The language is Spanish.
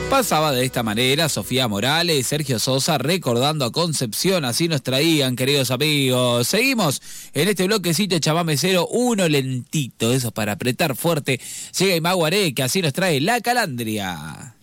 Pasaba de esta manera Sofía Morales y Sergio Sosa recordando a Concepción, así nos traían, queridos amigos. Seguimos en este bloquecito de Chamamé Cero, uno lentito, eso para apretar fuerte. Llega Imaguaré, que así nos trae La Calandria.